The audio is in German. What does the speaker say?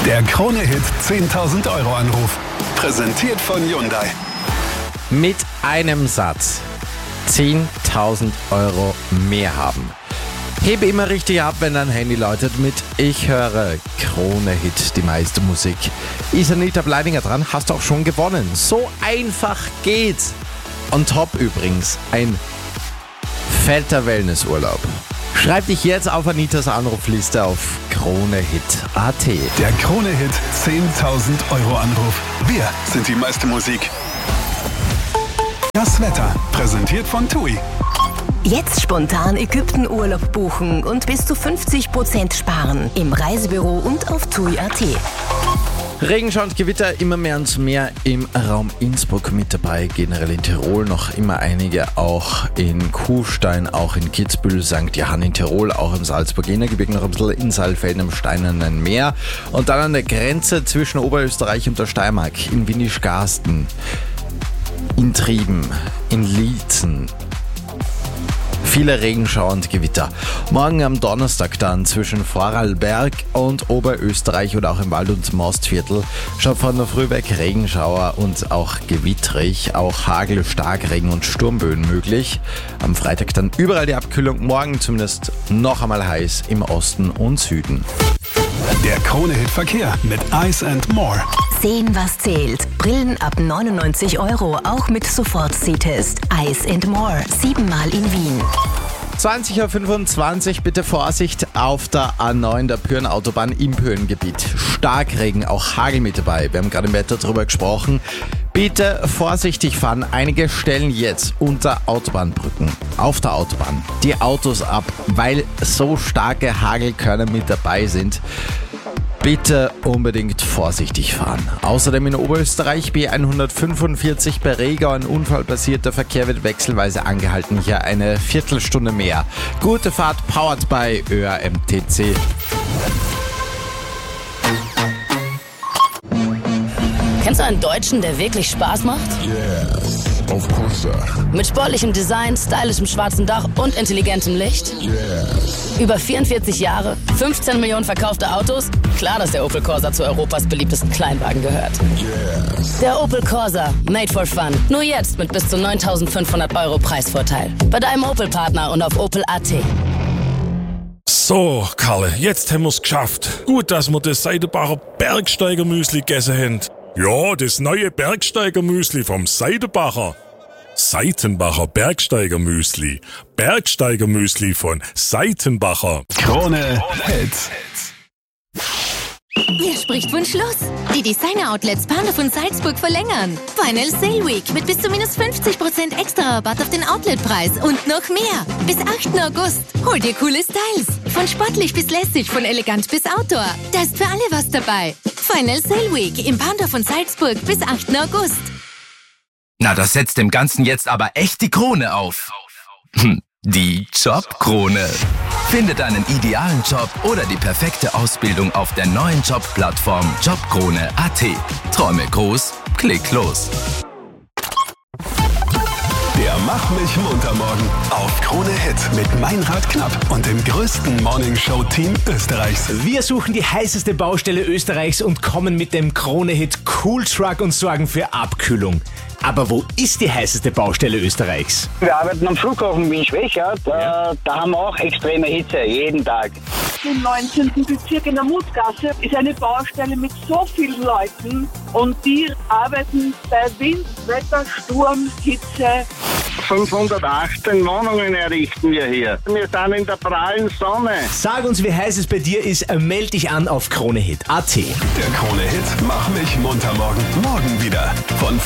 Der Krone-Hit 10.000 Euro Anruf. Präsentiert von Hyundai. Mit einem Satz 10.000 Euro mehr haben. Hebe immer richtig ab, wenn dein Handy läutet mit Ich höre Krone-Hit, die meiste Musik. Ist Anita Bleininger dran? Hast du auch schon gewonnen. So einfach geht's. On top übrigens ein fetter Wellnessurlaub. Schreib dich jetzt auf Anitas Anrufliste auf KroneHit.at. Der Krone-Hit 10.000 Euro Anruf. Wir sind die meiste Musik. Das Wetter, präsentiert von TUI. Jetzt spontan Ägypten-Urlaub buchen und bis zu 50% sparen im Reisebüro und auf TUI.at. Regenschauer und Gewitter immer mehr und mehr im Raum Innsbruck mit dabei. Generell in Tirol noch immer einige, auch in Kufstein, auch in Kitzbühel, St. Johann in Tirol, auch im Salzburgener Gebirge noch ein bisschen in Saalfelden im Steinernen Meer. Und dann an der Grenze zwischen Oberösterreich und der Steiermark in Windischgarsten, in Trieben, in Liezen. Viele Regenschauer und Gewitter. Morgen am Donnerstag dann zwischen Vorarlberg und Oberösterreich und auch im Wald- und Mostviertel schon von der Früh weg Regenschauer und auch gewittrig, auch Hagel, Starkregen und Sturmböen möglich. Am Freitag dann überall die Abkühlung, morgen zumindest noch einmal heiß im Osten und Süden. Der Krone-Hit Verkehr mit Ice & More. Sehen, was zählt. Brillen ab 99 Euro, auch mit Sofort-Sehtest. Ice & More, 7-mal in Wien. 20.25 Uhr, bitte Vorsicht auf der A9 der Pyhrn-Autobahn im Pyhrn-Gebiet. Starkregen, auch Hagel mit dabei. Wir haben gerade im Wetter drüber gesprochen. Bitte vorsichtig fahren. Einige stellen jetzt unter Autobahnbrücken auf der Autobahn die Autos ab, weil so starke Hagelkörner mit dabei sind. Bitte unbedingt vorsichtig fahren. Außerdem in Oberösterreich B145 bei Regau ein Unfall passiert. Der Verkehr wird wechselweise angehalten. Hier eine Viertelstunde mehr. Gute Fahrt, powered by ÖAMTC. Kennst du einen Deutschen, der wirklich Spaß macht? Yes, of course. Mit sportlichem Design, stylischem schwarzen Dach und intelligentem Licht? Yes. Über 44 Jahre, 15 Millionen verkaufte Autos? Klar, dass der Opel Corsa zu Europas beliebtesten Kleinwagen gehört. Yes. Der Opel Corsa, made for fun. Nur jetzt mit bis zu 9.500 Euro Preisvorteil. Bei deinem Opel-Partner und auf Opel.at. So, Karle, jetzt haben wir's geschafft. Gut, dass wir das Seidenbacher Bergsteigermüsli gegessen haben. Ja, das neue Bergsteigermüsli vom Seidenbacher. Seitenbacher Bergsteigermüsli. Bergsteigermüsli von Seitenbacher. Krone-Hit. Wer spricht von Schluss? Die Designer-Outlets Bahnhof und Salzburg verlängern. Final Sale Week mit bis zu minus 50% extra Rabatt auf den Outletpreis und noch mehr. Bis 8. August. Hol dir coole Styles. Von sportlich bis lässig, von elegant bis Outdoor. Da ist für alle was dabei. Final Sale Week im Bahnhof und Salzburg bis 8. August. Na, das setzt dem Ganzen jetzt aber echt die Krone auf. Die Jobkrone. Finde deinen idealen Job oder die perfekte Ausbildung auf der neuen Jobplattform Jobkrone.at. Träume groß, klick los. Der Mach mich munter morgen auf Krone-Hit mit Meinrad Knapp und dem größten Morningshow-Team Österreichs. Wir suchen die heißeste Baustelle Österreichs und kommen mit dem Krone-Hit Cool Truck und sorgen für Abkühlung. Aber wo ist die heißeste Baustelle Österreichs? Wir arbeiten am Flughafen Wien-Schwächert. Da haben wir auch extreme Hitze, jeden Tag. Im 19. Bezirk in der Mutgasse ist eine Baustelle mit so vielen Leuten und die arbeiten bei Wind, Wetter, Sturm, Hitze. 518 Wohnungen errichten wir hier. Wir sind in der prallen Sonne. Sag uns, wie heiß es bei dir ist, meld dich an auf KroneHit.at. Der Krone-Hit Mach mich munter morgen. Morgen wieder von